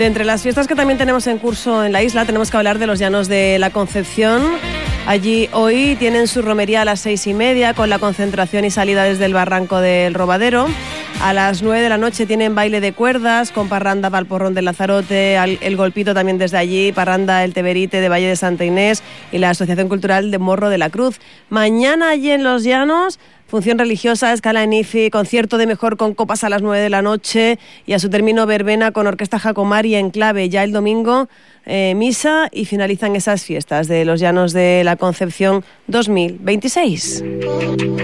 De entre las fiestas que también tenemos en curso en la isla, tenemos que hablar de los Llanos de la Concepción. Allí hoy tienen su romería a las 6:30 con la concentración y salida desde el barranco del Robadero. A las 9 de la noche tienen baile de cuerdas con parranda para el Porrón del Lazarote, el Golpito también desde allí, parranda El Teberite de Valle de Santa Inés y la Asociación Cultural de Morro de la Cruz. Mañana allí en Los Llanos, función religiosa, escala en IFI, concierto de Mejor con copas a las 9 de la noche y a su término verbena con Orquesta Jacomar y Enclave. Ya el domingo misa y finalizan esas fiestas de los Llanos de la Concepción 2026.